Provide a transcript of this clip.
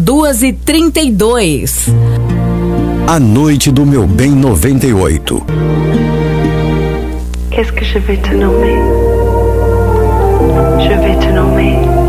2h32. A noite do meu bem 98. Qu'est-ce que je vais te nommer? Je vais te nommer